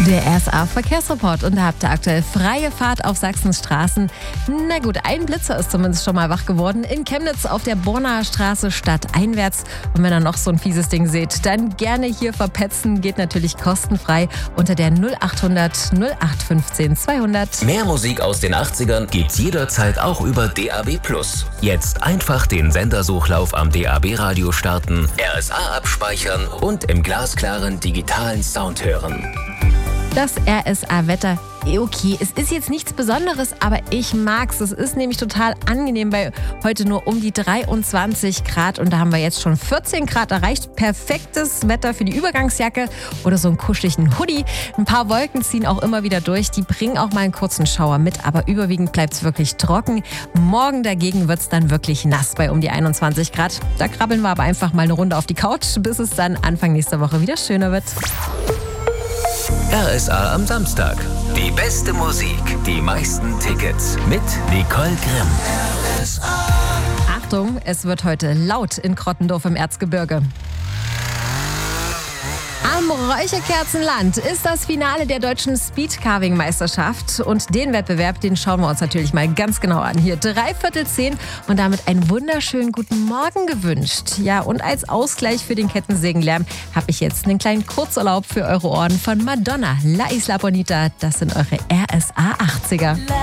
Der RSA-Verkehrsreport und da habt ihr aktuell freie Fahrt auf Sachsens Straßen. Na gut, ein Blitzer ist zumindest schon mal wach geworden. In Chemnitz auf der Bornaer Straße stadteinwärts. Und wenn ihr noch so ein fieses Ding seht, dann gerne hier verpetzen. Geht natürlich kostenfrei unter der 0800 0815 200. Mehr Musik aus den 80ern gibt's jederzeit auch über DAB+. Jetzt einfach den Sendersuchlauf am DAB-Radio starten, RSA abspeichern und im glasklaren digitalen Sound hören. Das RSA-Wetter, okay, es ist jetzt nichts Besonderes, aber ich mag's. Es ist nämlich total angenehm, bei heute nur um die 23 Grad und da haben wir jetzt schon 14 Grad erreicht. Perfektes Wetter für die Übergangsjacke oder so einen kuscheligen Hoodie. Ein paar Wolken ziehen auch immer wieder durch, die bringen auch mal einen kurzen Schauer mit, aber überwiegend bleibt's wirklich trocken. Morgen dagegen wird's dann wirklich nass bei um die 21 Grad. Da krabbeln wir aber einfach mal eine Runde auf die Couch, bis es dann Anfang nächster Woche wieder schöner wird. RSA am Samstag. Die beste Musik, die meisten Tickets mit Nicole Grimm. Achtung, es wird heute laut in Krottendorf im Erzgebirge. Am Räucherkerzenland ist das Finale der deutschen Speedcarving-Meisterschaft und den Wettbewerb, den schauen wir uns natürlich mal ganz genau an. Hier 9:45 und damit einen wunderschönen guten Morgen gewünscht. Ja, und als Ausgleich für den Kettensägenlärm habe ich jetzt einen kleinen Kurzurlaub für eure Ohren von Madonna, La Isla Bonita. Das sind eure RSA 80er.